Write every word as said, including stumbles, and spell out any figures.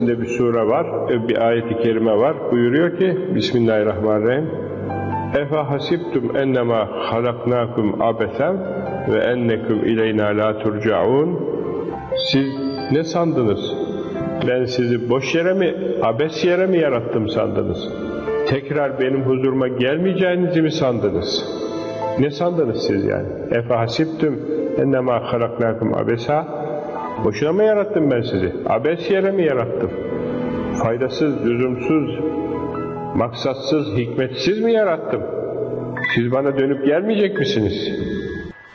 bir sure var, bir ayet-i kerime var. Buyuruyor ki Bismillahirrahmanirrahim. Efe hasibtum ennema halaknakum abesen ve ennekum ileyna la turcaun. Siz ne sandınız? Ben sizi boş yere mi, abes yere mi yarattım sandınız? Tekrar benim huzuruma gelmeyeceğinizi mi sandınız? Ne sandınız siz yani? Efe hasibtum ennema halaknakum abesa. Boşuna mı yarattım ben sizi? Abes yere mi yarattım? Faydasız, lüzumsuz, maksatsız, hikmetsiz mi yarattım? Siz bana dönüp gelmeyecek misiniz?